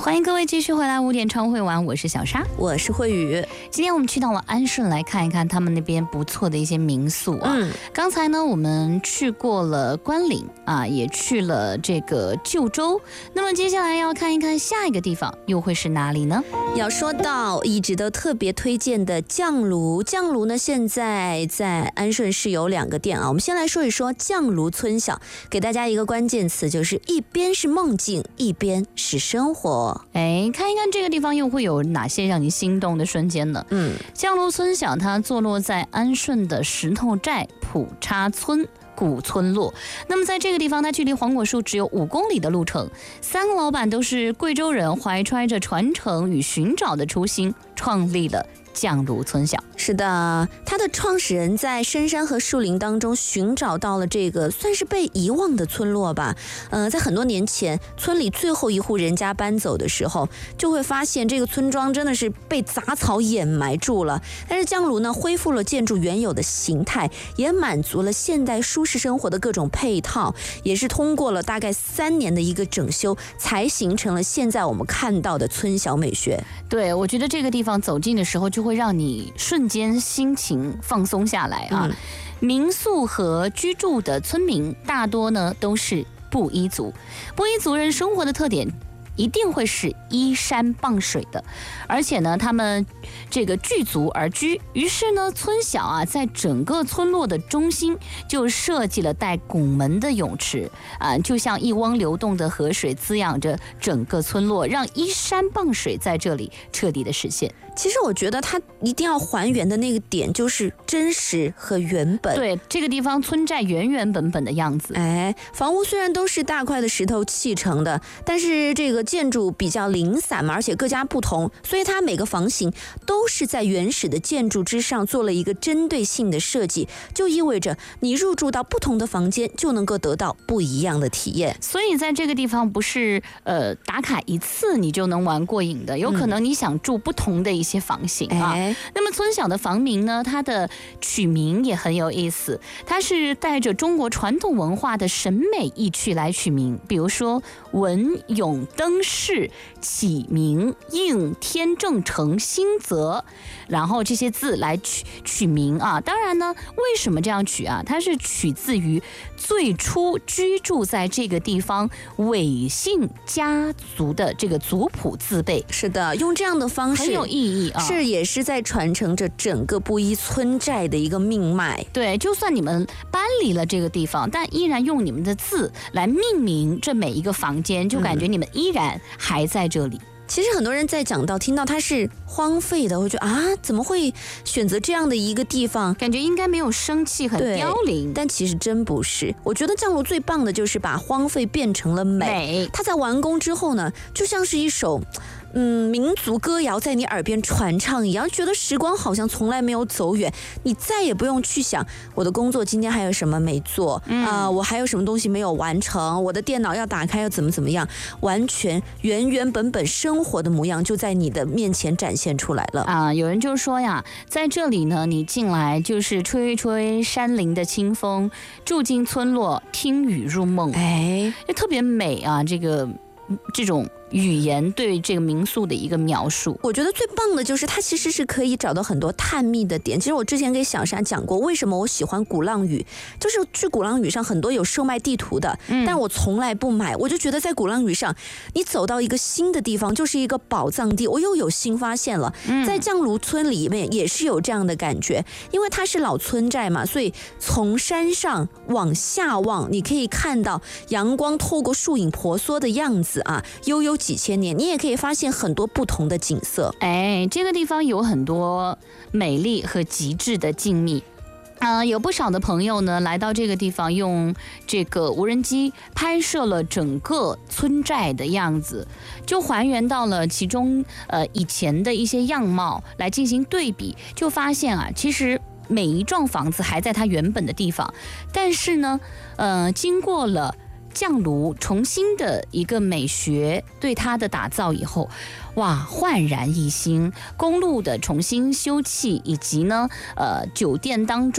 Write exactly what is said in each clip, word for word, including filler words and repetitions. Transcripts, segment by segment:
欢迎各位继续回来五点超会玩，我是小沙， 我是慧宇。 今天我们去到了安顺来看一看他们那边不错的一些民宿啊。嗯，刚才呢我们去过了关岭啊，也去了这个旧州，那么接下来要看一看下一个地方又会是哪里呢？ 要说到一直都特别推荐的酱炉，酱炉呢现在在安顺市有两个店啊。我们先来说一说酱炉村小，给大家一个关键词，就是一边是梦境，一边是生活。 哎，看一看这个地方又会有哪些让你心动的瞬间呢？嗯，酱炉村小它坐落在安顺的石头寨普叉村古村落，那么在这个地方，它距离黄果树只有五公里的路程。三个老板都是贵州人，怀揣着传承与寻找的初心，创立了酱炉村小。 是的，他的创始人在深山和树林当中寻找到了这个算是被遗忘的村落吧。呃，在很多年前，村里最后一户人家搬走的时候，就会发现这个村庄真的是被杂草掩埋住了。但是酱炉呢，恢复了建筑原有的形态，也满足了现代舒适生活的各种配套，也是通过了大概三年的一个整修，才形成了现在我们看到的村小美学。 对，我觉得这个地方走近的时候，就会让你瞬间心情放松下来啊。嗯、民宿和居住的村民大多呢都是布依族，布依族人生活的特点一定会是依山傍水的，而且呢，他们这个聚族而居。于是呢，村小啊，在整个村落的中心就设计了带拱门的泳池啊，就像一汪流动的河水滋养着整个村落，让依山傍水在这里彻底的实现。 其实我觉得它一定要还原的那个点就是真实和原本。 对，这个地方村寨原原本本的样子。 哎，房屋虽然都是大块的石头砌成的，但是这个建筑比较零散嘛，而且各家不同，所以它每个房型都是在原始的建筑之上做了一个针对性的设计，就意味着你入住到不同的房间就能够得到不一样的体验。 所以在这个地方不是呃打卡一次你就能玩过瘾的，有可能你想住不同的一些房型啊。哎、那么村小的房名呢，它的取名也很有意思，它是带着中国传统文化的审美意趣来取名，比如说文咏登仕启明应天正成兴泽，然后这些字来取取名啊。当然呢，为什么这样取啊？它是取自于最初居住在这个地方韦姓家族的这个族谱字辈。 是的，用这样的方式很有意义啊， 是也是在传承着整个布依村寨的一个命脉。 对，就算你们搬离了这个地方，但依然用你们的字来命名这每一个房间，就感觉你们依然还在这里。 其实很多人在讲到听到它是荒废的，会觉得啊，怎么会选择这样的一个地方？ 感觉应该没有生气，很凋零。 但其实真不是。我觉得酱炉最棒的就是把荒废变成了美。 美它在完工之后呢，就像是一首嗯，民族歌谣在你耳边传唱一样，觉得时光好像从来没有走远，你再也不用去想我的工作今天还有什么没做啊、嗯呃，我还有什么东西没有完成，我的电脑要打开要怎么怎么样，完全原原本本生活的模样就在你的面前展现出来了啊！有人就说呀，在这里呢，你进来就是吹吹山林的清风，住进村落听雨入梦，哎，就特别美啊！这个这种语言对这个民宿的一个描述， 我觉得最棒的就是它其实是可以找到很多探秘的点。其实我之前给小沙讲过，为什么我喜欢鼓浪屿，就是去鼓浪屿上很多有售卖地图的，嗯、但我从来不买，我就觉得在鼓浪屿上，你走到一个新的地方，就是一个宝藏地，我又有新发现了。嗯、在酱炉村里面也是有这样的感觉，因为它是老村寨嘛，所以从山上往下望，你可以看到阳光透过树影婆娑的样子啊，悠悠几千年，你也可以发现很多不同的景色。 哎，这个地方有很多美丽和极致的静谧。呃，有不少的朋友呢来到这个地方，用这个无人机拍摄了整个村寨的样子，就还原到了其中呃以前的一些样貌来进行对比，就发现啊，其实每一幢房子还在它原本的地方，但是呢，呃，经过了酱炉重新的一个美学对它的打造以后，哇，焕然一新。公路的重新修葺，以及呢，呃，酒店当中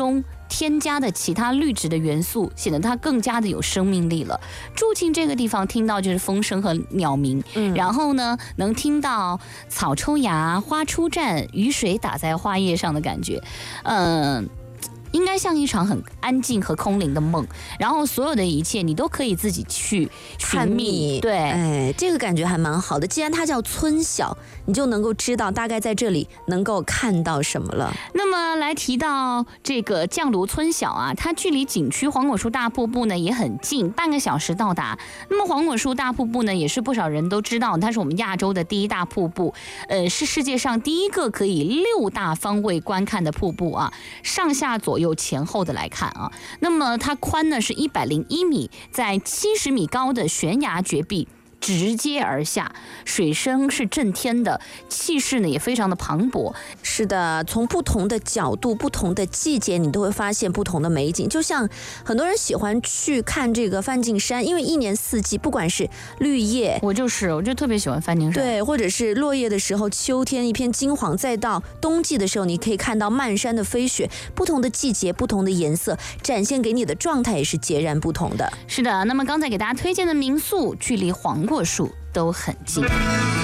添加的其他绿植的元素，显得它更加的有生命力了。住进这个地方，听到就是风声和鸟鸣，嗯，然后呢，能听到草抽芽、花初绽、雨水打在花叶上的感觉，嗯、呃。应该像一场很安静和空灵的梦，然后所有的一切你都可以自己去探秘。 对， 哎，这个感觉还蛮好的。既然它叫村小，你就能够知道大概在这里能够看到什么了。 那么来提到这个绛庐村小啊，它距离景区黄果树大瀑布呢也很近，半个小时到达。那么黄果树大瀑布呢，也是不少人都知道，它是我们亚洲的第一大瀑布，呃，是世界上第一个可以六大方位观看的瀑布啊，上下左右。有前后的来看啊，那么它宽呢是一百零一米，在七十米高的悬崖绝壁直接而下，水声是震天的，气势呢也非常的磅礴。 是的，从不同的角度、不同的季节，你都会发现不同的美景。就像很多人喜欢去看这个梵净山，因为一年四季，不管是绿叶， 我就是，我就特别喜欢梵净山， 对，或者是落叶的时候，秋天一片金黄，再到冬季的时候，你可以看到漫山的飞雪，不同的季节、不同的颜色，展现给你的状态也是截然不同的。 是的，那么刚才给大家推荐的民宿，距离黄果树都很近。